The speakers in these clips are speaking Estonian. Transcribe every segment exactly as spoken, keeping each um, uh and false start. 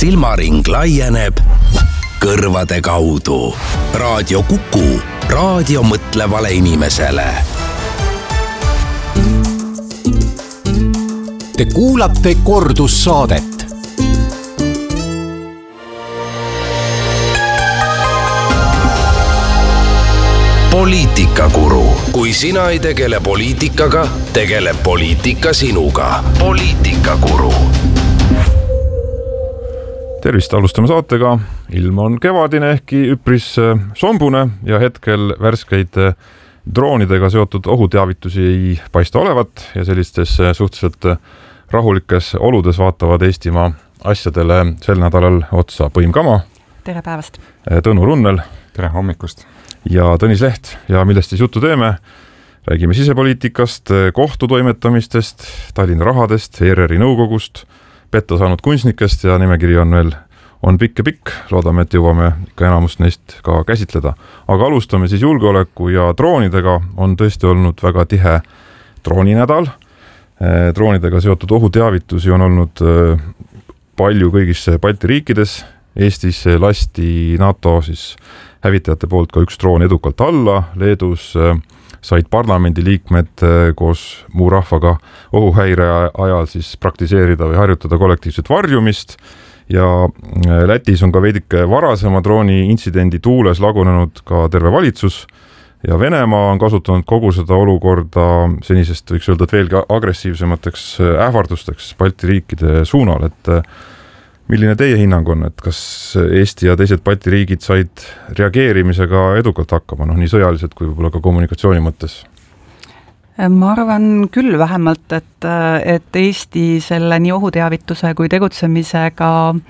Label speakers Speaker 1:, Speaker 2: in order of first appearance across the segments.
Speaker 1: silmaring laieneb kõrvade kaudu. Raadio Kuku, raadio mõtlevale inimesele.
Speaker 2: Te kuulate kordussaadet.
Speaker 1: Poliitikakuru. Kui sina ei tegele poliitikaga, tegeleb poliitika sinuga. Poliitikakuru.
Speaker 3: Tervist, alustame saatega. Ilm on kevadine ehkki üpris sombune ja hetkel värskeid droonidega seotud ohuteavitusi ei paista olevat ja sellistes suhteliselt rahulikes oludes vaatavad Eestimaa asjadele sel nädalal otsa Põim Kama.
Speaker 4: Tere päevast.
Speaker 3: Tõnu Runnel.
Speaker 5: Tere hommikust.
Speaker 3: Ja Tõnis Leht. Ja millest siis juttu teeme? Räägime sisepoliitikast, kohtutoimetamistest, Tallinna rahadest, E R R-i nõukogust, petta saanud kunstnikest ja nimekiri on veel on pikk ja pikk. Loodame, et jõuame ikka enamust neist ka käsitleda. Aga alustame siis julgeoleku ja droonidega. On tõesti olnud väga tihe drooninädal. Droonidega seotud ohuteavitusi on olnud palju kõigis Balti riikides. Eestis lasti NATO siis hävitajate poolt ka üks droon edukalt alla. Leedus said parlamendi liikmed koos muu rahvaga ohuhäire ajal siis praktiseerida või harjutada kollektiivset varjumist. Ja Lätis on ka veidike varasema drooni intsidendi tuules lagunenud ka terve valitsus ja Venemaa on kasutanud kogu seda olukorda senisest võiks öelda, et veelgi agressiivsemateks ähvardusteks Balti riikide suunal, et milline teie hinnang on, et kas Eesti ja teised Balti riigid said reageerimisega edukalt hakkama, noh nii sõjaliselt kui võib-olla ka kommunikatsiooni mõttes?
Speaker 4: Ma arvan küll vähemalt, et, et Eesti selle nii ohuteavituse kui tegutsemisega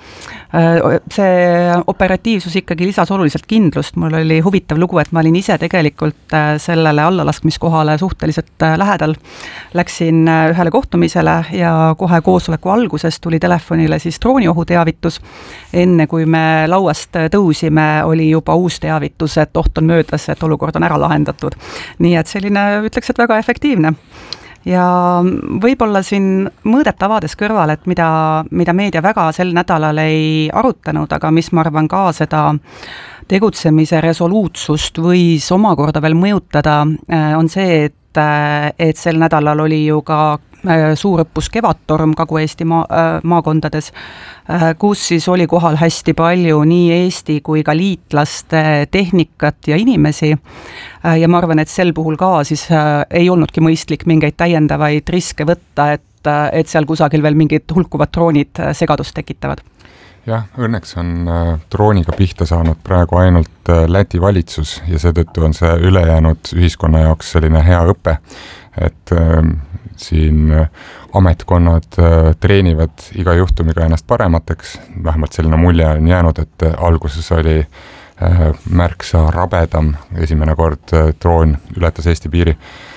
Speaker 4: see operatiivsus ikkagi lisas oluliselt kindlust. Mul oli huvitav lugu, et ma olin ise tegelikult sellele allalaskmiskohale suhteliselt lähedal. Läksin ühele kohtumisele ja kohe koosoleku alguses tuli telefonile siis drooniohuteavitus. Enne kui me lauast tõusime, oli juba uus teavitus, et oht on möödas, et olukord on ära lahendatud. Nii et selline, ütleks, et väga efektiivne. Ja võib-olla siin mõõdet avades kõrval, et mida, mida meedia väga sel nädalal ei arutanud, aga mis ma arvan ka seda tegutsemise resoluutsust võis omakorda veel mõjutada, on see, et, et sel nädalal oli ju ka suurõppus Kevadtorm Kagu-Eesti maa, maakondades, kus siis oli kohal hästi palju nii Eesti kui ka liitlaste tehnikat ja inimesi. Ja ma arvan, et sel puhul ka siis ei olnudki mõistlik mingeid täiendavaid riske võtta, et, et seal kusagil veel mingid hulkuvad droonid segadust tekitavad.
Speaker 5: Jah, õnneks on drooniga pihta saanud praegu ainult Läti valitsus ja seetõttu on see ülejäänud ühiskonna jaoks selline hea õpe, et siin ametkonnad treenivad iga juhtumiga ennast paremateks. Vähemalt selline mulje on jäänud, et alguses oli märksa rabedam esimene kord droon ületas Eesti piiri.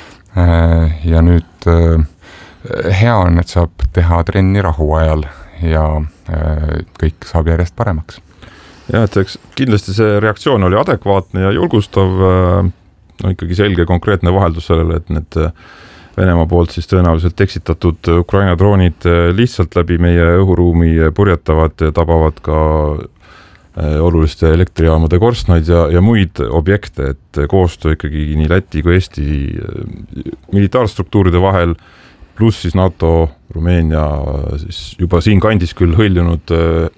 Speaker 5: Ja nüüd hea on, et saab teha trenni rahu ajal ja kõik saab järjest paremaks.
Speaker 3: Ja, et eks kindlasti see reaktsioon oli adekvaatne ja julgustav, no ikkagi selge konkreetne vaheldus sellele, et need Venemaa poolt siis tõenäoliselt eksitatud Ukraina droonid lihtsalt läbi meie õhuruumi purjetavad ja tabavad ka oluliste elektrijaamade korstnaid ja, ja muid objekte, et koostöö ikkagi nii Läti kui Eesti militaarstruktuuride vahel pluss siis NATO, Rumeenia siis juba siin kandis küll hõljunud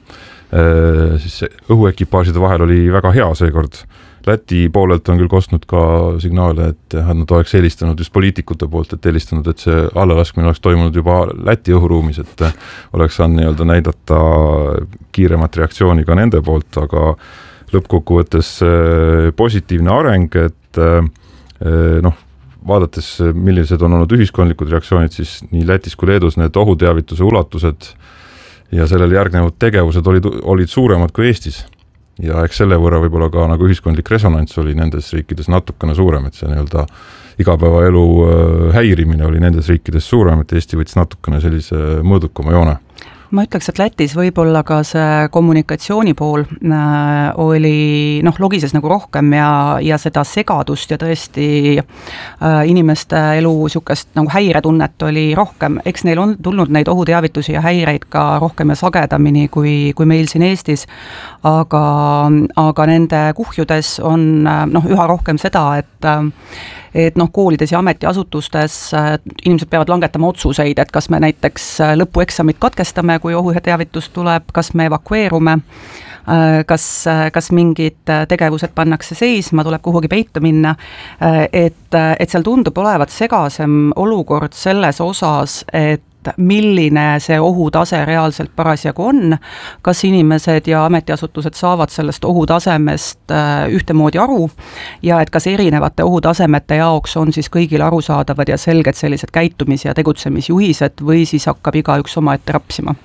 Speaker 3: siis õhuekipaažide vahel oli väga hea seekord. Läti poolelt on küll kostnud ka signaale, et nad oleks helistanud just poliitikute poolt, et helistanud, et see allalaskmine oleks toimunud juba Läti õhuruumis, et oleks saanud nii-öelda näidata kiiremat reaktsiooni ka nende poolt, aga lõppkokkuvõttes positiivne areng, et noh, vaadates, millised on olnud ühiskondlikud reaktsioonid, siis nii Lätis kui Leedus need ohuteavituse ulatused ja sellele järgnevad tegevused olid, olid suuremad kui Eestis. Ja eks selle võrra võib-olla ka nagu ühiskondlik resonants oli nendes riikides natukene suurem, et see nii-öelda igapäevaelu häirimine oli nendes riikides suurem, et Eesti võttis natukene sellise mõõdukama joone.
Speaker 4: ma ütleks, et Lätis võib-olla ka see kommunikatsiooni pool äh, oli noh, logises nagu rohkem ja, ja seda segadust ja tõesti äh, inimeste elu niisugust nagu häiretunnet oli rohkem, eks neil on tulnud neid ohuteavitusi ja häireid ka rohkem ja sagedamini kui, kui meil siin Eestis, aga, aga nende kuhjudes on noh, üha rohkem seda, et et noh, koolides ja ametiasutustes inimesed peavad langetama otsuseid, et kas me näiteks lõpueksamit katkestame, kui ohuteavitus tuleb, kas me evakueerume, kas, kas mingid tegevused pannakse seisma, tuleb kuhugi peitu minna, et, et seal tundub olevat segasem olukord selles osas, et milline see ohutase reaalselt parasjagu on, kas inimesed ja ametiasutused saavad sellest ohutasemest ühtemoodi aru ja et kas erinevate ohutasemete jaoks on siis kõigil arusaadavad ja selged sellised käitumis- ja tegutsemisjuhised või siis hakkab igaüks omaette rapsima?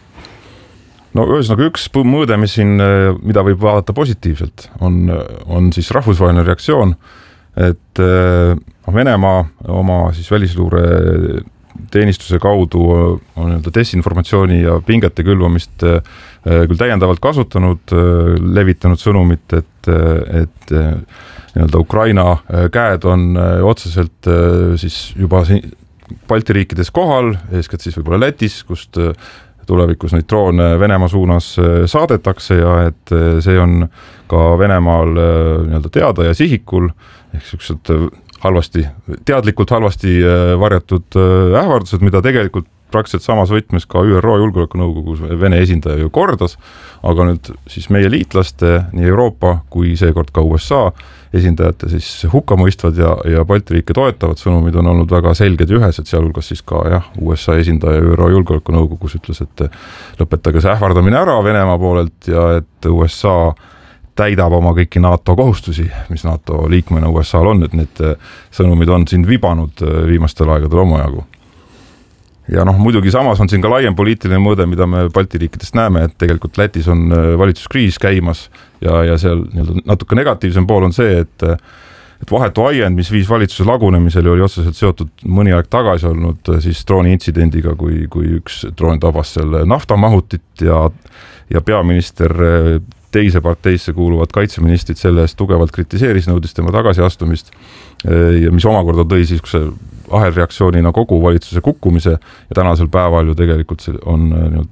Speaker 3: No ühesõnaga üks mõõde, mis siin, mida võib vaadata positiivselt, on, on siis rahvusvaheline reaktsioon, et Venemaa oma siis välisluure teenistuse kaudu on nii-öelda desinformatsiooni ja pingete külvamist küll täiendavalt kasutanud, levitanud sõnumit, et, et nii-öelda Ukraina käed on otseselt siis juba Balti riikides kohal, eeskätt siis võib-olla Lätis, kust tulevikus neid droone Venemaa suunas saadetakse ja et see on ka Venemaal nii-öelda teada ja sihikul, ehk sellised halvasti, teadlikult halvasti varjatud ähvardused, mida tegelikult praktiliselt samas võtmes ka Ü R O Julgeolekunõukogus Vene esindaja ju kordas, aga nüüd siis meie liitlaste, nii Euroopa kui seekord ka U S A esindajate siis hukkamõistvad ja, ja Balti riike toetavad sõnumid on olnud väga selged ja ühesed, sealhulgas siis ka jah, U S A esindaja Ü R O Julgeolekunõukogus ütles, et lõpetage see ähvardamine ära Venemaa poolelt ja et U S A täidab oma kõiki NATO kohustusi, mis NATO liikmena U S A-l on, et need sõnumid on siin vibanud viimastel aegadel omajagu. Ja noh, muidugi samas on siin ka laiem poliitiline mõõde, mida me Balti riikidest näeme, et tegelikult Lätis on valitsuskriis käimas ja, ja seal natuke negatiivsem pool on see, et, et vahetu ajend, mis viis valitsuse lagunemisele, oli otseselt seotud mõni aeg tagasi olnud siis drooni intsidendiga, kui, kui üks droon tabas selle naftamahutit ja, ja peaminister teise parteisse kuuluvad kaitseministrid selle eest tugevalt kritiseeris, nõudis tema tagasiastumist ja mis omakorda tõi siis ahelreaktsioonina kogu valitsuse kukkumise ja tänasel päeval ju tegelikult on,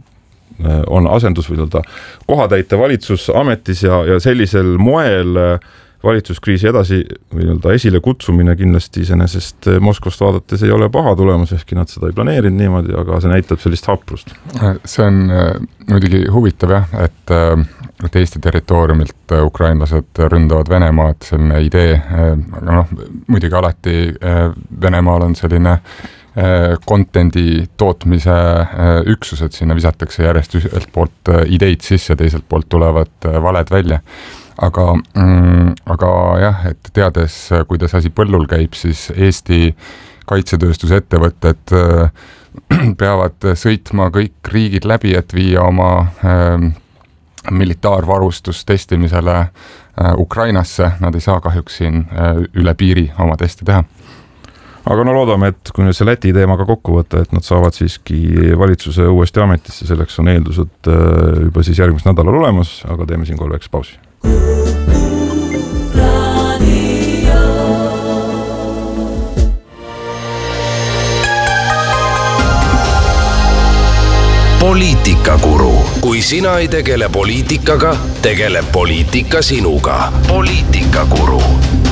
Speaker 3: on asendus või kohatäite valitsus ametis ja, ja sellisel moel valitsuskriisi edasi või esile kutsumine kindlasti iseenesest Moskvast vaadates ei ole paha tulemus, ehkki nad seda ei planeerinud niimoodi, aga see näitab sellist haprust.
Speaker 5: See on muidugi huvitav jah, et, et Eesti territooriumilt ukrainlased ründavad Venemaad, selline idee, aga noh, muidugi alati Venemaal on selline kontendi tootmise üksused, sinna visatakse järjest ühelt poolt ideid sisse, teiselt poolt tulevad valed välja. Aga, mm, aga jah, et teades, kuidas asi põllul käib, siis Eesti kaitsetööstusettevõtted peavad sõitma kõik riigid läbi, et viia oma äh, militaarvarustus testimisele äh, Ukrainasse. Nad ei saa kahjuks siin äh, üle piiri oma teste teha.
Speaker 3: Aga no loodame, et kui see Läti teemaga kokku võtta, et nad saavad siiski valitsuse uuesti ametisse, selleks on eeldused juba siis järgmisel nädalal olemas, aga teeme siin kolmeks pausi.
Speaker 1: Poliitikakuru. Kui sina ei tegele poliitikaga, tegele poliitika sinuga. Poliitikakuru.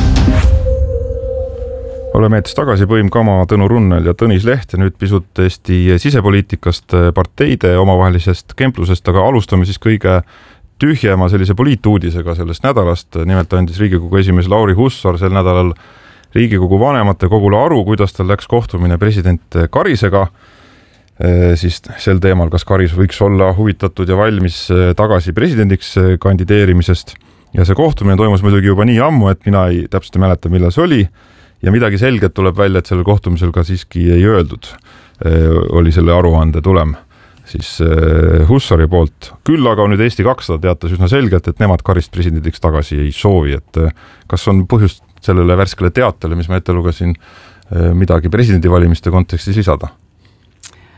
Speaker 3: Oleme eetis tagasi Põim Kama, Tõnu Runnel ja Tõnis Leht ja nüüd pisut Eesti sisepoliitikast, parteide omavahelisest kemplusest, aga alustame siis kõige tühjema sellise poliituudisega sellest nädalast. Nimelt andis Riigikogu esimees Lauri Hussar sel nädalal Riigikogu vanemate kogule aru, kuidas tal läks kohtumine president Karisega. Siis sel teemal, kas Karis võiks olla huvitatud ja valmis tagasi presidendiks kandideerimisest. Ja see kohtumine toimus muidugi juba nii ammu, et mina ei täpselt mäleta, millal see oli. Ja midagi selget tuleb välja, et sellel kohtumisel ka siiski ei öeldud. Oli selle aruande tulem siis Hussari poolt. Küll aga nüüd Eesti kakssada teatas üsna selgelt, et nemad Karist presidendiks tagasi ei soovi. Et kas on põhjust sellele värskele teatele, mis ma ette lugesin, midagi presidendivalimiste kontekstis lisada?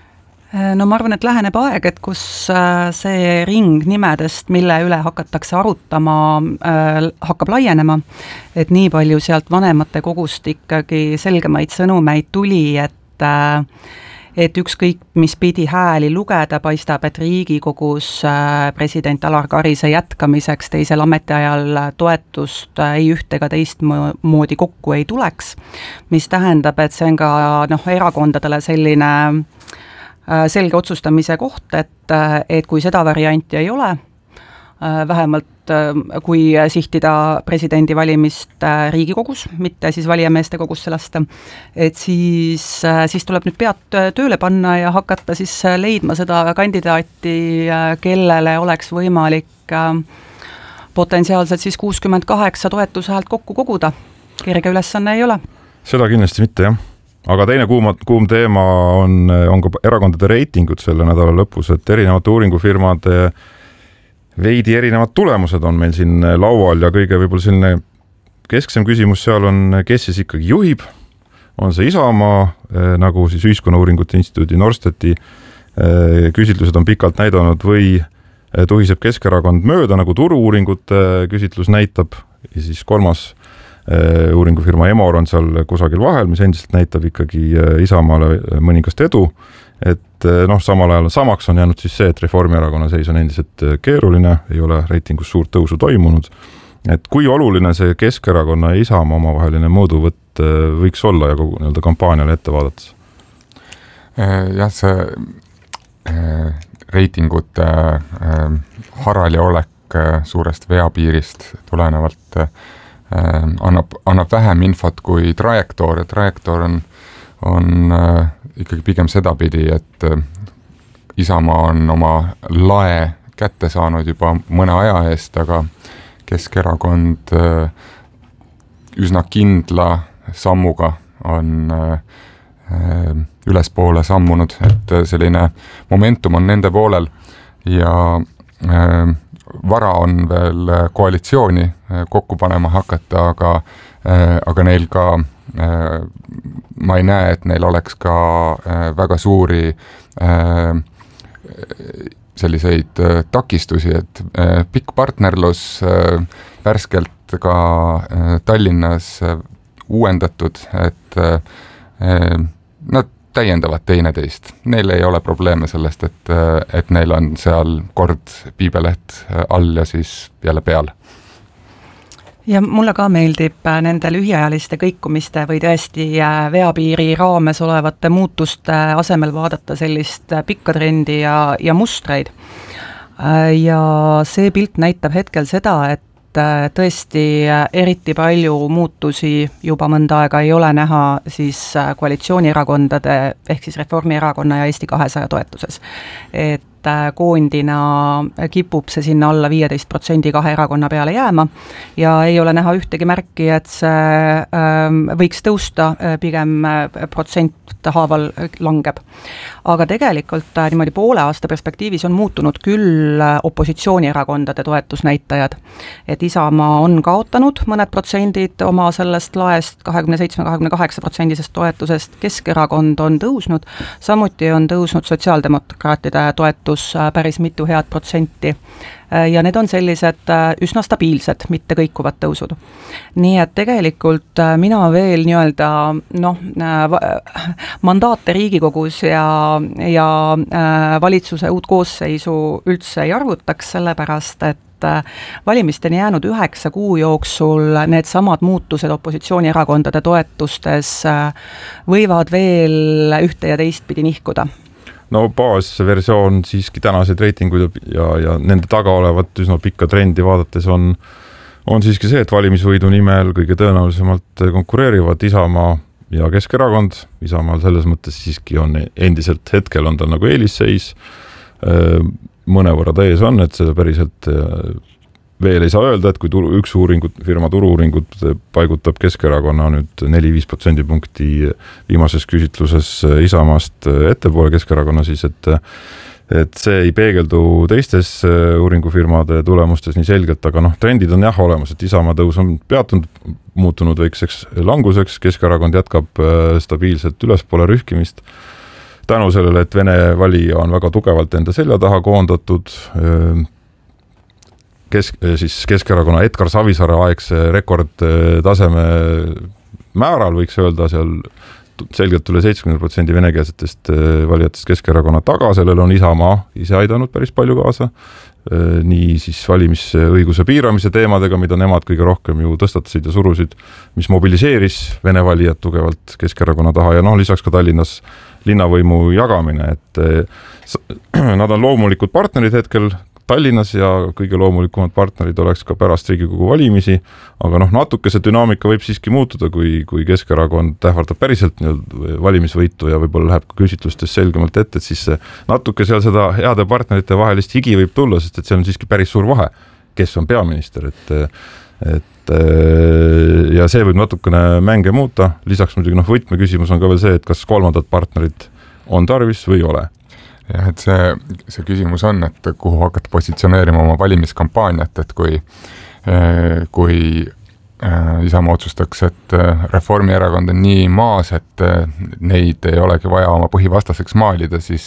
Speaker 4: No ma arvan, et läheneb aeg, et kus see ring nimedest, mille üle hakatakse arutama, hakkab laienema, et nii palju sealt vanemate kogust ikkagi selgemaid sõnumeid tuli, et et ükskõik, mis pidi hääli lugeda, paistab, et Riigikogus president Alar Karise jätkamiseks teisel ametiajal toetust ei üht ega teist moodi kokku ei tuleks, mis tähendab, et see on ka noh, erakondadele selline selge otsustamise koht, et, et kui seda varianti ei ole, vähemalt kui sihtida presidendi valimist Riigikogus, mitte siis valijameeste kogusse lasta, et siis, siis tuleb nüüd pead tööle panna ja hakata siis leidma seda kandidaati, kellele oleks võimalik potentsiaalselt siis kuuskümmend kaheksa toetushäält kokku koguda. Kerge ülesanne ei ole.
Speaker 3: Seda kindlasti mitte, jah. Aga teine kuum, kuum teema on, on ka erakondade reitingud selle nädala lõpus, et erinevate uuringufirmade veidi erinevad tulemused on meil siin laual ja kõige võib-olla selline kesksem küsimus seal on, kes siis ikkagi juhib, on see Isamaa, nagu siis Ühiskonnauuringute Instituudi Norstati küsitlused on pikalt näidanud, või tuhiseb Keskerakond mööda, nagu turu-uuringute küsitlus näitab, ja siis kolmas uuringufirma Emor on seal kusagil vahel, mis endiselt näitab ikkagi Isamaale mõningast edu, et noh, samal ajal samaks on jäänud siis see, et Reformierakonna seis on endiselt keeruline, ei ole reitingus suurt tõusu toimunud, et kui oluline see Keskerakonna ja Isamaa omavaheline mõõduvõtt võiks olla ja kogu nii-öelda kampaaniale ette vaadates?
Speaker 5: Jah, see reitingute harali olek suurest veapiirist tulenevalt annab, annab vähem infot kui trajektoor ja trajektoor on, on äh, ikkagi pigem sedapidi, et äh, Isamaa on oma lae kätte saanud juba mõne aja eest, aga Keskerakond äh, üsna kindla sammuga on äh, ülespoole sammunud, et selline momentum on nende poolel ja äh, vara on veel koalitsiooni kokku panema hakata, aga, aga neil ka, ma ei näe, et neil oleks ka väga suuri selliseid takistusi, et pikk partnerlus värskelt ka Tallinnas uuendatud, et nad täiendavad teineteist. Neil ei ole probleeme sellest, et, et neil on seal kord piibeleht all ja siis jälle peal.
Speaker 4: Ja mulle ka meeldib nende lühiajaliste kõikumiste või tõesti veapiiri raames olevate muutuste asemel vaadata sellist pikka trendi ja, ja mustreid. Ja see pilt näitab hetkel seda, et tõesti eriti palju muutusi juba mõnda aega ei ole näha siis koalitsioonierakondade ehk siis Reformierakonna ja Eesti kahesaja toetuses. Et koondina kipub see sinna alla viieteist protsendi kahe erakonna peale jääma ja ei ole näha ühtegi märki, et see võiks tõusta, pigem protsent haaval langeb. Aga tegelikult niimoodi poole aasta perspektiivis on muutunud küll opositsioonierakondade toetusnäitajad, et Isamaa on kaotanud mõned protsendid oma sellest laest kahekümne seitsme kahekümne kaheksa protsendisest toetusest, Keskerakond on tõusnud, samuti on tõusnud sotsiaaldemokraatide toetus päris mitu head protsenti ja need on sellised üsna stabiilsed, mitte kõikuvad tõusud. Nii et tegelikult mina veel nii-öelda noh, mandaate Riigikogus ja, ja valitsuse uut koosseisu üldse ei arvutaks, sellepärast et valimisteni jäänud üheksa kuu jooksul need samad muutused opositsioonierakondade toetustes võivad veel ühte ja teist pidi nihkuda.
Speaker 3: No baasversioon siiski tänaseid reitinguid ja, ja nende taga olevat üsna pikka trendi vaadates on, on siiski see, et valimisvõidu nimel kõige tõenäolisemalt konkureerivad Isamaa ja Keskerakond. Isamaal selles mõttes siiski on endiselt hetkel on tal nagu eelisseis, mõnevõrra ees on, et seda päriselt veel ei saa öelda, et kui turu, üks uuringut, firma turu-uuringut paigutab Keskerakonna nüüd neli viis protsendipunkti viimases küsitluses Isamaast ettepoole Keskerakonna, siis et, et see ei peegeldu teistes uuringufirmade tulemustes nii selgelt, aga noh, trendid on jah olemas, et Isamaa tõus on peatunud, muutunud väikseks languseks, Keskerakond jätkab stabiilselt ülespoole rühkimist. tänu sellele, et Vene valija on väga tugevalt enda selja taha koondatud, kesk, siis Keskerakonna Edgar Savisaare aegse rekordtaseme määral võiks öelda seal selgelt üle seitsekümmend protsenti venekeelsetest valijatest Keskerakonna taga, sellele on Isamaa ise aidanud päris palju kaasa, nii siis valimisõiguse piiramise teemadega, mida nemad kõige rohkem ju tõstatasid ja surusid, mis mobiliseeris Vene valijad tugevalt Keskerakonna taha ja noh, lisaks ka Tallinnas linnavõimu jagamine, et nad on loomulikud partnerid hetkel Tallinnas ja kõige loomulikumad partnerid oleks ka pärast Riigikogu valimisi, aga noh, natuke see dünaamika võib siiski muutuda, kui, kui Keskerakond ähvardab päriselt valimisvõitu ja võib-olla läheb ka küsitlustes selgemalt ette, et siis natuke seal seda heade partnerite vahelist higi võib tulla, sest et see on siiski päris suur vahe, kes on peaminister, et, et ja see võib natukene mänge muuta, lisaks muidugi noh, võtmeküsimus on ka veel see, et kas kolmandad partnerid on tarvis või ei ole.
Speaker 5: jah, et see, see küsimus on, et kuhu hakata positsioneerima oma valimiskampaaniat, et kui, kui Isamaa otsustaks, et Reformierakond on nii maas, et neid ei olegi vaja oma põhivastaseks maalida, siis,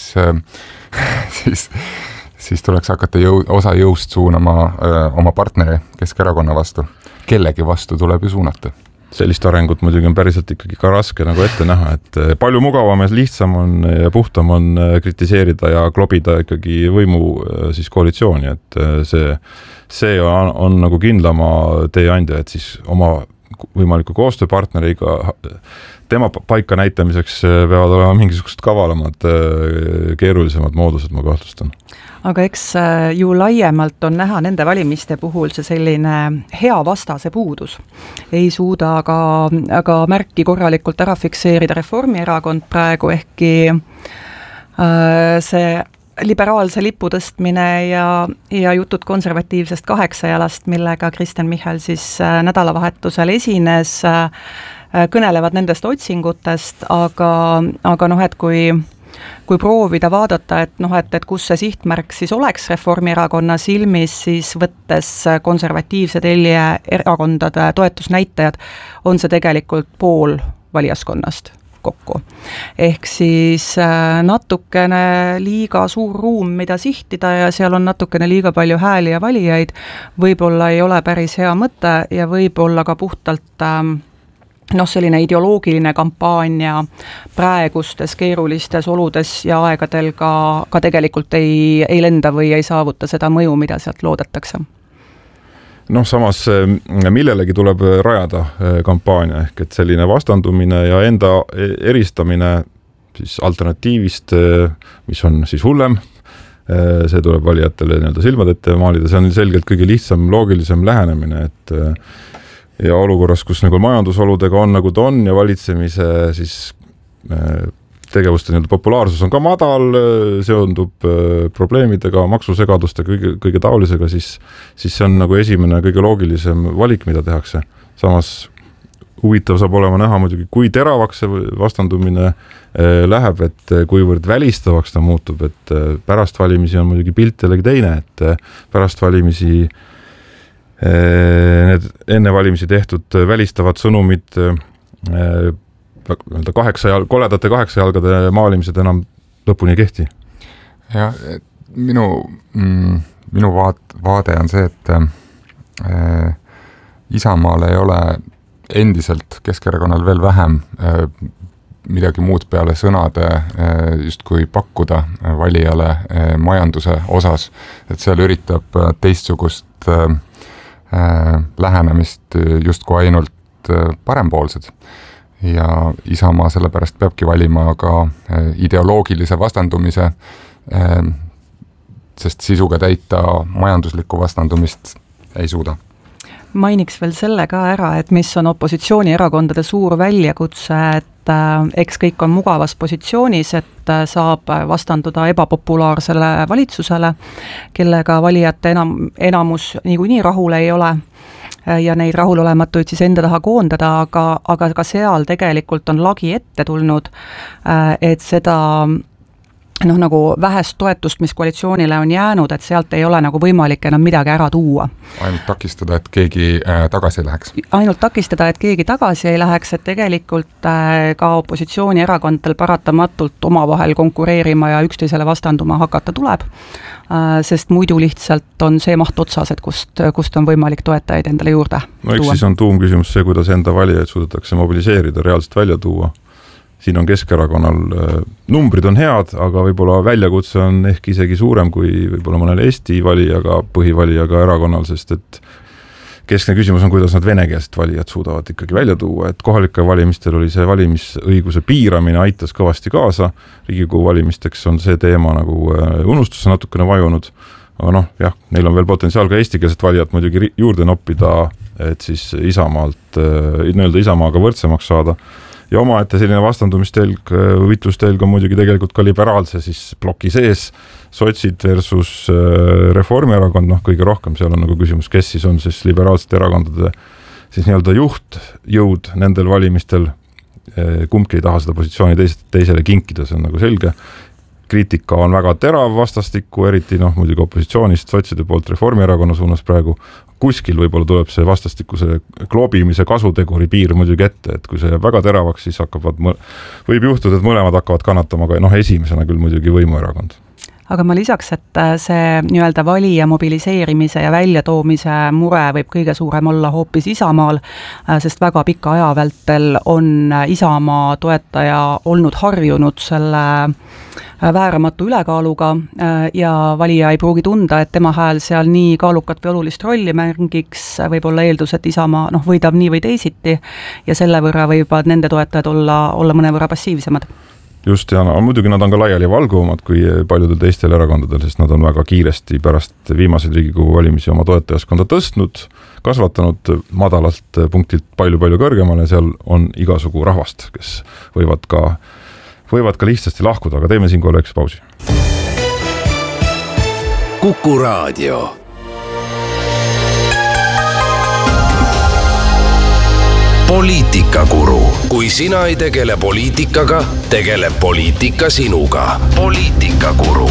Speaker 5: siis, siis tuleks hakata jõu, osa jõust suunama oma partneri Keskerakonna vastu. Kellegi vastu tuleb ju suunata.
Speaker 3: Sellist arengut muidugi on päriselt ikkagi ka raske nagu ette näha, et palju mugavam ja lihtsam on ja puhtam on kritiseerida ja klobida ikkagi võimu siis koalitsiooni, et see, see on, on nagu kindlama teeandja, et siis oma võimaliku koostööpartneriga tema paika näitamiseks peavad olema mingisugused kavalamad, keerulisemad moodused, ma kahtlustan.
Speaker 4: Aga eks ju laiemalt on näha nende valimiste puhul see selline hea vastase puudus. Ei suuda aga, aga märki korralikult ära fikseerida Reformierakond praegu, ehkki äh, see liberaalse lipu tõstmine ja, ja jutud konservatiivsest kaheksajalast, millega Kristen Michal siis nädalavahetusel esines, kõnelevad nendest otsingutest, aga, aga noh, et kui kui proovida vaadata, et noh, et, et kus see sihtmärk siis oleks Reformierakonna silmis, siis võttes konservatiivse telje erakondade toetusnäitajad, on see tegelikult pool valijaskonnast kokku. Ehk siis natukene liiga suur ruum, mida sihtida ja seal on natukene liiga palju hääli ja valijaid, võib-olla ei ole päris hea mõte ja võib-olla ka puhtalt noh, selline ideoloogiline kampaania praegustes keerulistes oludes ja aegadel ka, ka tegelikult ei, ei lenda või ei saavuta seda mõju, mida sealt loodetakse.
Speaker 3: Noh, samas millelegi tuleb rajada kampaania, ehk et selline vastandumine ja enda eristamine siis alternatiivist, mis on siis hullem, see tuleb valijatele nii-öelda silmad ette maalida, see on selgelt kõige lihtsam, loogilisem lähenemine, et ja olukorras, kus nagu majandusoludega on nagu ta on ja valitsemise siis tegevuste nii-öelda populaarsus on ka madal, seondub probleemidega, maksusegaduste kõige, kõige taolisega, siis, siis see on nagu esimene kõige loogilisem valik, mida tehakse. Samas huvitav saab olema näha muidugi, kui teravaks see vastandumine läheb, et kuivõrd välistavaks ta muutub, et pärast valimisi on muidugi pilt jällegi teine, et pärast valimisi need enne valimisi tehtud välistavad sõnumid kaheksa jal, koledate kaheksa jalgade maalimised enam lõpuni ei kehti.
Speaker 5: Ja minu, minu vaat, vaade on see, et äh, Isamaal ei ole endiselt Keskerakonnal veel vähem äh, midagi muud peale sõnade äh, justkui pakkuda valijale äh, majanduse osas, et seal üritab teistsugust äh, lähenemist justkui ainult parempoolsed ja Isamaa sellepärast peabki valima ka ideoloogilise vastandumise, sest sisuga täita majanduslikku vastandumist ei suuda.
Speaker 4: Mainiks veel selle ka ära, et mis on opositsioonierakondade suur väljakutse, et eks kõik on mugavas positsioonis, et saab vastanduda ebapopulaarsele valitsusele, kellega valijate enam, enamus niikuinii rahul ei ole ja neid rahulolematuid siis enda taha koondada, aga, aga ka seal tegelikult on lagi ette tulnud, et seda noh, nagu vähest toetust, mis koalitsioonile on jäänud, et sealt ei ole nagu võimalik enam midagi ära tuua.
Speaker 5: Ainult takistada, et keegi äh, tagasi ei läheks. Ainult
Speaker 4: takistada, et keegi tagasi ei läheks, et tegelikult äh, ka opositsioonierakondadel paratamatult omavahel konkureerima ja üksteisele vastanduma hakata tuleb, äh, sest muidu lihtsalt on see maht otsas, et kust, kust on võimalik toetajaid endale juurde
Speaker 3: no, tuua. No eks siis on tuumküsimus see, kuidas enda valijaid suudetakse mobiliseerida, reaalselt välja tuua. Siin on Keskerakonnal, numbrid on head, aga võib-olla väljakutse on ehk isegi suurem kui võib-olla mõnel Eesti valijaga, põhivalijaga erakonnal, sest et keskne küsimus on, kuidas nad venekeelset valijad suudavad ikkagi välja tuua, et kohalike valimistel oli see valimisõiguse piiramine aitas kõvasti kaasa, Riigikogu valimisteks on see teema nagu unustusse natukene vajunud, aga noh, jah, neil on veel potentsiaal ka eestikeelset valijat muidugi juurde noppida, et siis Isamaalt, nii-öelda Isamaaga võrdsemaks saada. Ja oma ette selline vastandumistälg, võitlustelg on muidugi tegelikult ka liberaalse siis ploki sees, sotsid versus Reformierakond, noh kõige rohkem seal on nagu küsimus, kes siis on siis liberaalsete erakondade siis nii-öelda juhtjõud nendel valimistel, kumbki ei taha seda positsiooni teist, teisele kinkida, see on nagu selge. Kriitika on väga terav vastastikku, eriti noh, muidugi opositsioonist, sotside poolt Reformierakonna suunas praegu, kuskil võib-olla tuleb see vastastikuse kloobimise kasuteguri piir muidugi ette, et kui see jääb väga teravaks, siis hakkavad, võib juhtuda, et mõlemad hakkavad kannatama, aga noh, esimesena küll muidugi võimuerakond.
Speaker 4: Aga ma lisaks, et see nii-öelda valija mobiliseerimise ja väljatoomise mure võib kõige suurem olla hoopis Isamaal, sest väga pika aja vältel on Isamaa toetaja olnud harjunud selle vääramatu ülekaaluga ja valija ei pruugi tunda, et tema hääl seal nii kaalukat või olulist rolli mängiks, võib olla eeldus, et Isamaa noh, võidab nii või teisiti ja selle võrra võivad nende toetajad olla, olla mõne võrra passiivsemad.
Speaker 3: Just, ja no, muidugi nad on ka laiali valguvamad kui paljudel teistel erakondadel, sest nad on väga kiiresti pärast viimaseid Riigikogu valimisi oma toetajaskonda tõstnud, kasvatanud madalalt punktilt palju-palju kõrgemale, seal on igasugu rahvast, kes võivad ka, võivad ka lihtsasti lahkuda, aga teeme siin korraks pausi.
Speaker 1: Kuku Raadio. Poliitikakuru. Kui sina ei tegele poliitikaga, tegeleb poliitika sinuga. Poliitikakuru.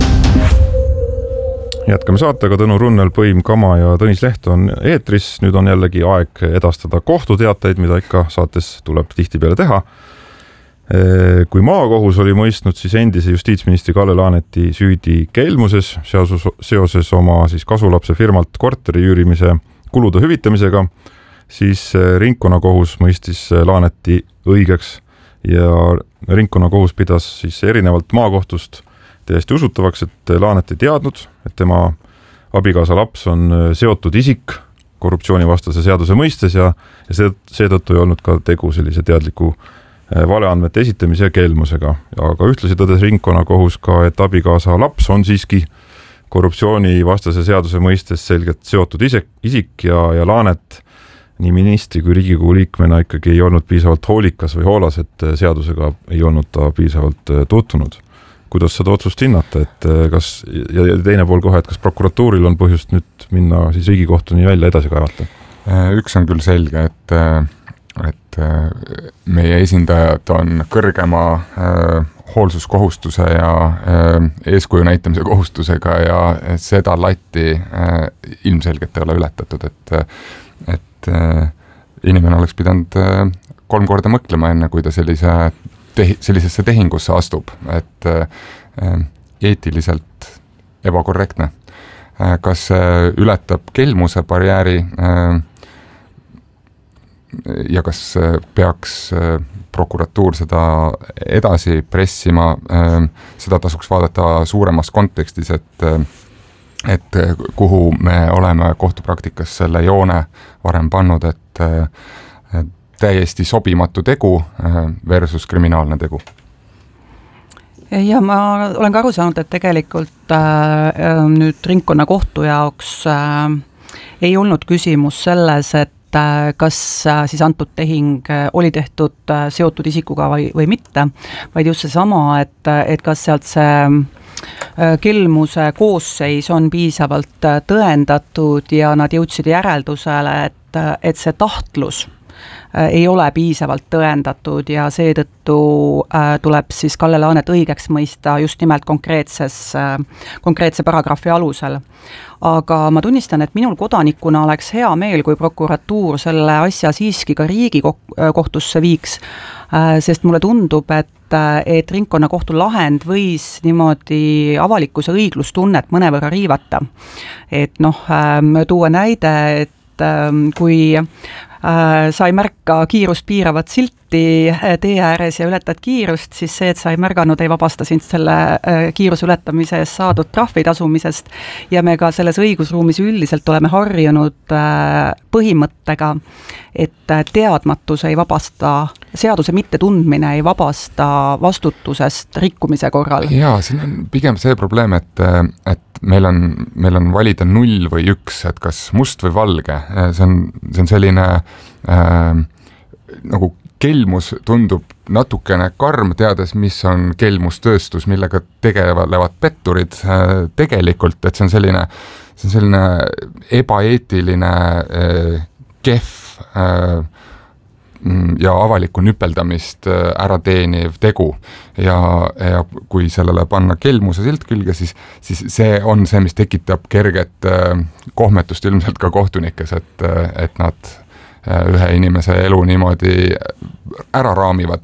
Speaker 3: Jätkame saatega, Tõnu Runnel, Põim Kama ja Tõnis Leht on eetris. Nüüd on jällegi aeg edastada kohtuteateid, mida ikka saates tuleb tihtipeale teha. Kui maakohus oli mõistnud siis endise justiitsministri Kalle Laaneti süüdi kelmuses seoses oma siis kasulapse firmalt korteri üürimise kulude hüvitamisega, siis ringkonnakohus mõistis Laaneti õigeks ja ringkonnakohus pidas siis erinevalt maakohtust täiesti usutavaks, et Laanet ei teadnud, et tema abikaasa laps on seotud isik korruptsioonivastase seaduse mõistes ja, ja see, seetõttu ei olnud ka tegu sellise teadliku valeandmete esitamise ja kelmusega. Aga ühtlasi tõdes ringkonnakohus ka, et abikaasa laps on siiski korruptsioonivastase seaduse mõistes selgelt seotud isik, isik ja, ja Laanet nii ministri kui Riigikogu liikmena ikkagi ei olnud piisavalt hoolikas või hoolas, et seadusega ei olnud ta piisavalt tutvunud. Kuidas seda otsust hinnata, et kas, ja teine pool kohe, et kas prokuratuuril on põhjust nüüd minna siis Riigikohtuni välja edasi kaevata?
Speaker 5: Üks on küll selge, et, et meie esindajad on kõrgema hoolsuskohustuse ja eeskuju näitamise kohustusega ja seda latti ilmselgelt ei ole ületatud, et, et inimene oleks pidanud kolm korda mõtlema enne, kui ta sellise tehi, sellisesse tehingusse astub, et eetiliselt ebakorrektne. Kas ületab kelmuse barjääri ja kas peaks prokuratuur seda edasi pressima, seda tasuks vaadata suuremas kontekstis, et et kuhu me oleme kohtupraktikas selle joone varem pannud, et täiesti sobimatu tegu versus kriminaalne tegu.
Speaker 4: Ja ma olen ka aru saanud, et tegelikult äh, nüüd ringkonna kohtu jaoks äh, ei olnud küsimus selles, et äh, kas äh, siis antud tehing oli tehtud äh, seotud isikuga või, või mitte, vaid just see sama, et, et kas sealt see kelmuse koosseis on piisavalt tõendatud ja nad jõudsid järeldusele, et, et see tahtlus ei ole piisavalt tõendatud ja seetõttu tuleb siis Kalle Laanet õigeks mõista just nimelt konkreetses, konkreetse paragrahvi alusel. Aga ma tunnistan, et minul kodanikuna oleks hea meel, kui prokuratuur selle asja siiski ka Riigikohtusse viiks, sest mulle tundub, et et ringkonnakohtu lahend võis niimoodi avalikkuse õiglustunnet mõnevõrra riivata. Et noh, tuua näide, et kui sa ei märka kiirust piiravat silti tee ääres ja ületad kiirust, siis see, et sa ei märganud, ei vabasta sind selle kiiruse ületamise eest saadud trahvi tasumisest ja me ka selles õigusruumis üldiselt oleme harjunud põhimõttega, et teadmatus ei vabasta, seaduse mittetundmine ei vabasta vastutusest rikkumise korral.
Speaker 5: Jaa, siin on pigem see probleem, et, et meil on, meil on valida null või üks, et kas must või valge, see on, see on selline äh, nagu kelmus tundub natukene karm, teades, mis on kelmustööstus, millega tegelevad petturid äh, tegelikult, et see on selline, see on selline ebaeetiline äh, kehv äh, ja avalikku nüpeldamist ära teeniv tegu ja, ja kui sellele panna kelmuse silt külge, siis, siis see on see, mis tekitab kerget kohmetust ilmselt ka kohtunikes, et, et nad ühe inimese elu niimoodi ära raamivad,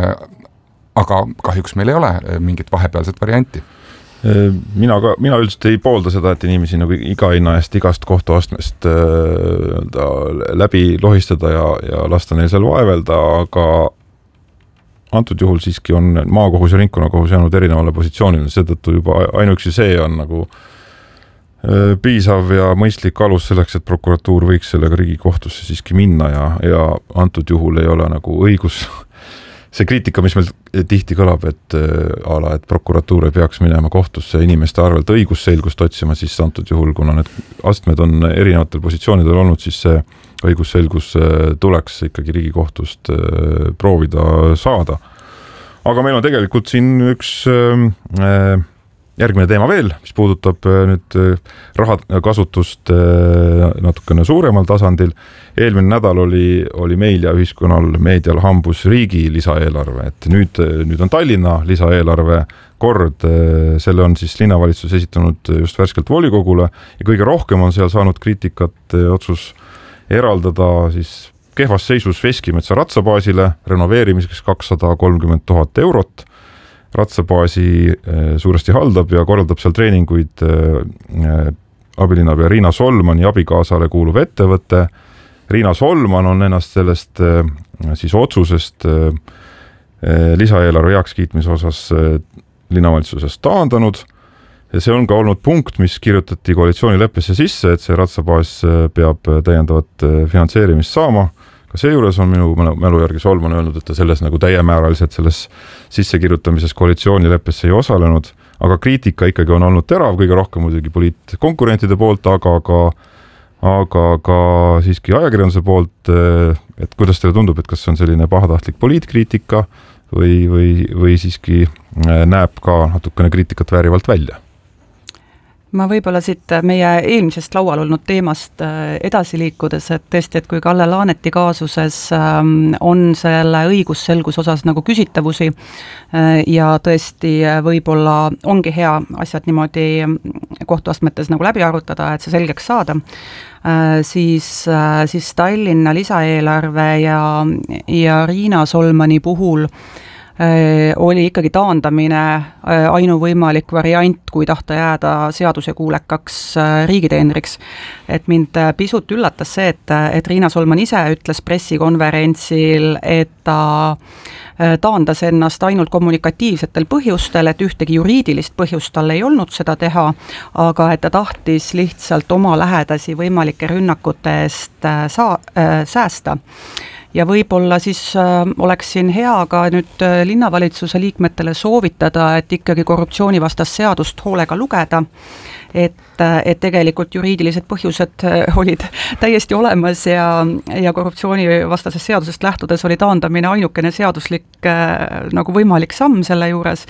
Speaker 5: aga kahjuks meil ei ole mingit vahepealset varianti.
Speaker 3: Mina, ka, mina üldiselt ei poolda seda, et inimesi nagu iga hinna eest igast kohtuastmest äh, läbi lohistada ja, ja lasta neil seal vaevelda, aga antud juhul siiski on maakohus ja ringkonnakohus jäänud erinevale positsioonile, seetõttu juba ainuüksi see on nagu äh, piisav ja mõistlik alus selleks, et prokuratuur võiks sellega Riigikohtusse siiski minna ja, ja antud juhul ei ole nagu õigus see kriitika, mis meil tihti kõlab, et ala, et prokuratuur ei peaks minema kohtusse inimeste arvelt õigusselgust otsima, siis antud juhul, kuna need astmed on erinevatel positsioonidel olnud, siis see õigusselgus tuleks ikkagi Riigikohtust proovida saada. Aga meil on tegelikult siin üks järgmine teema veel, mis puudutab nüüd rahakasutust natukene suuremal tasandil. Eelmine nädal oli, oli meil ja ühiskonnal meedial hambus riigi lisaeelarve, et nüüd, nüüd on Tallinna lisaeelarve kord, selle on siis linnavalitsus esitanud just värskelt volikogule ja kõige rohkem on seal saanud kriitikat otsus eraldada siis kehvas seisus Veskimetsa ratsabaasile renoveerimiseks kakssada kolmkümmend tuhat eurot. Ratsabaasi suuresti haldab ja korraldab seal treeninguid abilinnapea Riina Solmani abikaasale kuuluv ettevõte. Riina Solman on ennast sellest siis otsusest lisaeelarve heakskiitmise osas linnavalitsusest taandanud. Ja see on ka olnud punkt, mis kirjutati koalitsioonileppesse sisse, et see ratsabaas peab täiendavat finantseerimist saama. Ka seejuures on minu mälu järgi Solman öelnud, et ta selles nagu täiemääraliselt selles sissekirjutamises koalitsioonileppesse ei osalenud, aga kriitika ikkagi on olnud terav, kõige rohkem muidugi poliitkonkurentide poolt, aga ka aga ka siiski ajakirjanduse poolt, et kuidas teile tundub, et kas see on selline pahatahtlik poliitkriitika või, või, või siiski näeb ka natukene kriitikat väärivalt välja?
Speaker 4: Ma võib-olla siit meie eelmisest laual olnud teemast edasi liikudes, et tõesti, et kui Kalle Laaneti kaasuses on selle õigusselgus osas nagu küsitavusi ja tõesti võib-olla ongi hea asjad niimoodi kohtuastmetes nagu läbi arutada, et see selgeks saada, siis, siis Tallinna lisaeelarve ja, ja Riina Solmani puhul oli ikkagi taandamine ainuvõimalik variant, kui tahta jääda seadusekuulekaks riigiteenriks. Et mind pisut üllatas see, et, et Riina Solman ise ütles pressikonverentsil, et ta taandas ennast ainult kommunikatiivsetel põhjustel, et ühtegi juriidilist põhjust tal ei olnud seda teha, aga et ta tahtis lihtsalt oma lähedasi võimalike rünnakute eest saa, äh, säästa. Ja võib-olla siis äh, oleks siin hea ka nüüd äh, linnavalitsuse liikmetele soovitada, et ikkagi korruptsioonivastast seadust hoolega lugeda, et, äh, et tegelikult juriidilised põhjused äh, olid täiesti olemas ja, ja korruptsioonivastasest seadusest lähtudes oli taandamine ainukene seaduslik äh, nagu võimalik samm selle juures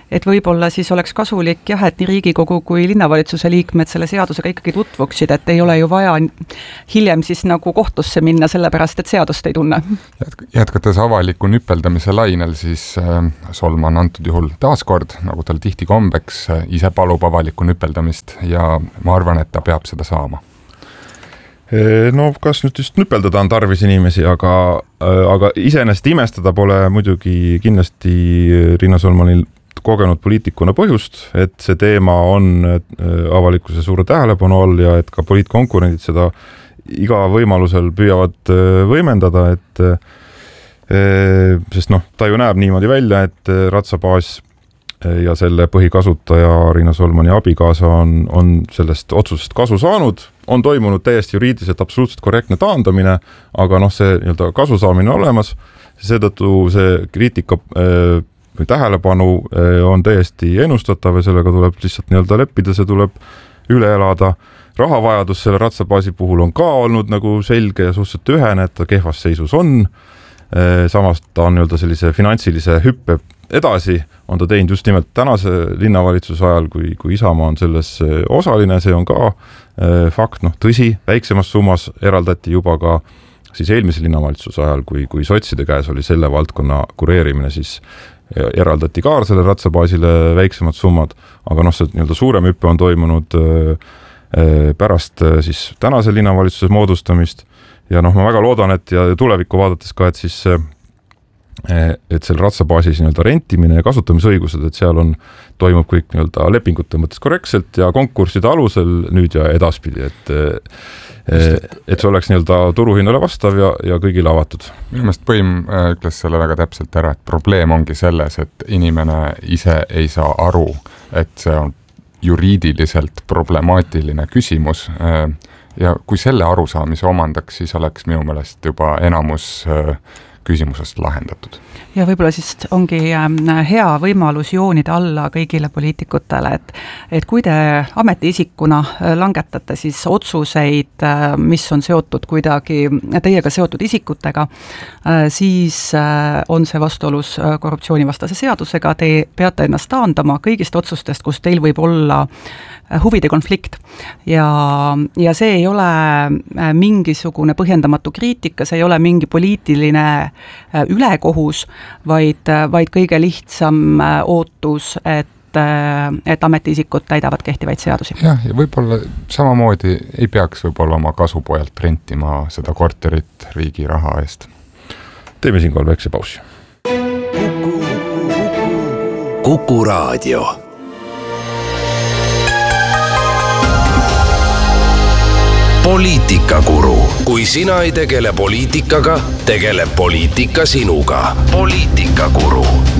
Speaker 4: et võib-olla siis oleks kasulik jah, et nii Riigikogu kui linnavalitsuse liikmed selle seadusega ikkagi tutvuksid, et ei ole ju vaja hiljem siis nagu kohtusse minna, sellepärast et seadust ei tunne.
Speaker 5: Jätkates avaliku nüpeldamise lainel, siis Solman antud juhul taaskord, nagu tal tihti kombeks, ise palub avaliku nüpeldamist ja ma arvan, et ta peab seda saama.
Speaker 3: No kas nüüd just nüpeldada on tarvis inimesi, aga, aga iseenesest imestada pole muidugi kindlasti Riina Solmanil kogenud poliitikuna põhjust, et see teema on avalikkuse suure tähelepanu all ja et ka poliitkonkurendid seda iga võimalusel püüavad võimendada, et sest noh, ta ju näeb niimoodi välja, et ratsabaas ja selle põhikasutaja Riina Solmani abikaasa on, on sellest otsusest kasu saanud, on toimunud täiesti juriidiliselt absoluutselt korrektne taandamine, aga noh, see nii-öelda kasu saamine olemas, seetõttu see kriitika või tähelepanu on täiesti ennustatav ja sellega tuleb lihtsalt nii-öelda leppida, see tuleb üle elada. Rahavajadus selle ratsabaasi puhul on ka olnud nagu selge ja suhteliselt ühene, et ta kehvas seisus on, samas ta on nii-öelda sellise finantsilise hüppe edasi, on ta teinud just nimelt tänase linnavalitsuse ajal, kui, kui Isamaa on selles osaline, see on ka äh, fakt, noh tõsi, väiksemas summas eraldati juba ka siis eelmise linnavalitsuse ajal, kui, kui sotside käes oli selle valdkonna kureerimine, siis eraldati ka selle ratsabaasile väiksemad summad, aga noh, see nii-öelda suurem hüppe on toimunud äh, pärast äh, siis tänase linnavalitsuse moodustamist ja noh, ma väga loodan, et ja tulevikku vaadates ka, et siis äh, et selle ratsabaasis nii-öelda rentimine ja kasutamisõigused, et seal on, toimub kõik nii-öelda lepingute mõttes korrektselt ja konkursside alusel nüüd ja edaspidi, et, et see oleks nii-öelda turuhinnale vastav ja, ja kõigile avatud.
Speaker 5: Minu meelest Põim ütles selle väga täpselt ära, et probleem ongi selles, et inimene ise ei saa aru, et see on juriidiliselt problemaatiline küsimus ja kui selle arusaamise omandaks, siis oleks minu meelest juba enamus küsimusest lahendatud.
Speaker 4: Ja võib-olla siis ongi hea võimalus joonida alla kõigile poliitikutele, et, et kui te ametiisikuna langetate siis otsuseid, mis on seotud kuidagi teiega seotud isikutega, siis on see vastuolus korruptsioonivastase seadusega, te peate ennast taandama kõigist otsustest, kus teil võib olla huvide konflikt ja, ja see ei ole mingisugune põhjendamatu kriitika, see ei ole mingi poliitiline ülekohus, vaid, vaid kõige lihtsam ootus, et, et ametiisikud täidavad kehtivaid seadusi.
Speaker 5: Jah, ja võib-olla samamoodi ei peaks võib-olla oma kasupojalt rentima seda korterit riigi raha eest.
Speaker 3: Teeme siinkohal väikse pausi.
Speaker 1: Kuku Raadio. Poliitikakuru. Kui sina ei tegele poliitikaga, tegeleb poliitika sinuga. Poliitikakuru.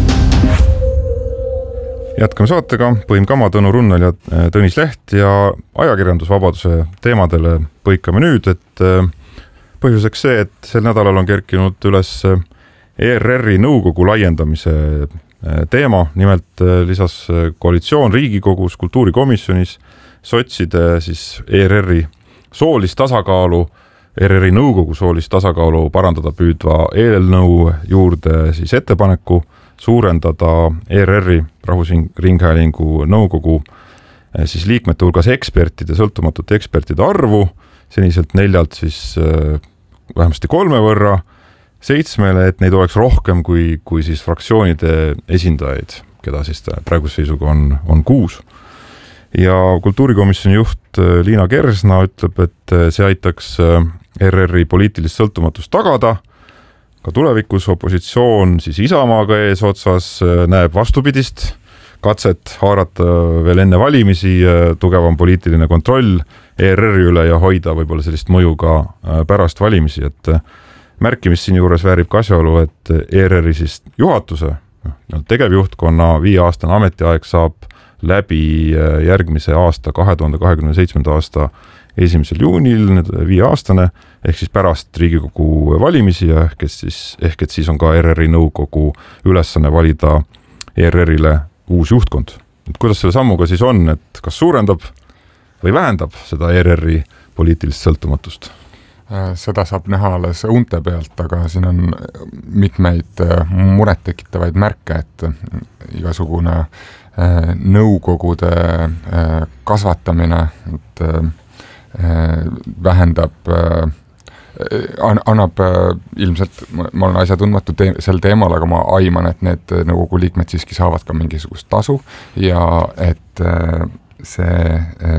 Speaker 3: Jätkame saatega. Põim Kama, Tõnu Runnel ja Tõnis Leht ja ajakirjandusvabaduse teemadele põikame nüüd, et põhjuseks see, et sel nädalal on kerkinud üles E R R-i nõukogu laiendamise teema. Nimelt lisas koalitsioon Riigikogus kultuurikomisjonis sotside siis E R R-i soolist tasakaalu, E R R-i nõukogu soolist tasakaalu parandada püüdva eelnõu juurde siis ettepaneku suurendada E R R-i Rahvusringhäälingu nõukogu siis liikmete hulgas ekspertide, sõltumatute ekspertide arvu, seniselt neljalt siis vähemasti kolme võrra, seitsmele, et neid oleks rohkem kui, kui siis fraktsioonide esindajaid, keda siis praeguse seisuga on, on kuus. Ja kultuurikomisjoni juht Liina Kersna ütleb, et see aitaks E R R-i poliitilist sõltumatust tagada. Ka tulevikus opositsioon siis Isamaaga ees otsas näeb vastupidist katset haarata veel enne valimisi tugevam poliitiline kontroll E R R-i üle ja hoida võib-olla sellist mõju ka pärast valimisi. Et märkimist siin juures väärib ka asjaolu, et E R R-i siis juhatuse, tegevjuhtkonna viieaastane ametiaeg saab läbi järgmise aasta, kahe tuhande kahekümne seitsmenda aasta esimesel juunil, viieaastane, ehk siis pärast Riigikogu valimisi ja ehk et siis, ehk et siis on ka E R R-i nõukogu ülesanne valida E R R-ile uus juhtkond. Et kuidas selle sammuga siis on, et kas suurendab või vähendab seda E R R-i poliitilist sõltumatust?
Speaker 5: Seda saab näha alles õunte pealt, aga siin on mitmeid muret tekitavaid märke, et igasugune nõukogude kasvatamine et vähendab, annab ilmselt, ma olen asjatundmatu te- sel teemal, aga ma aiman, et need nõukogu liikmed siiski saavad ka mingisugust tasu ja et see